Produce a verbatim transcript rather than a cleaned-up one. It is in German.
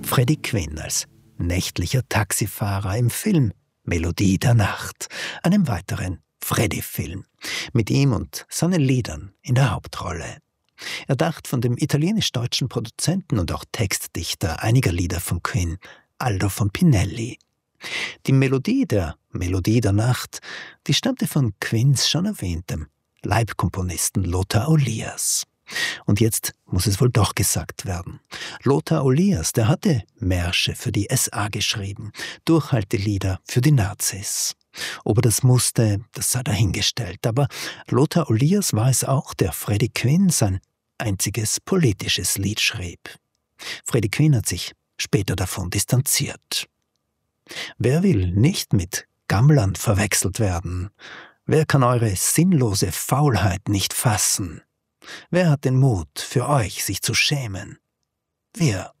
Freddie Quinn als nächtlicher Taxifahrer im Film Melodie der Nacht, einem weiteren Freddie-Film, mit ihm und seinen Liedern in der Hauptrolle. Erdacht von dem italienisch-deutschen Produzenten und auch Textdichter einiger Lieder von Quinn, Aldo von Pinelli. Die Melodie der Melodie der Nacht, die stammte von Quinns schon erwähntem Leibkomponisten Lothar Olias. Und jetzt muss es wohl doch gesagt werden. Lothar Olias, der hatte Märsche für die S A geschrieben, Durchhaltelieder für die Nazis. Ob er das musste, das sei dahingestellt. Aber Lothar Olias war es auch, der Freddie Quinn sein einziges politisches Lied schrieb. Freddie Quinn hat sich später davon distanziert. Wer will nicht mit Gammlern verwechselt werden? Wer kann eure sinnlose Faulheit nicht fassen? Wer hat den Mut, für euch sich zu schämen? Wir.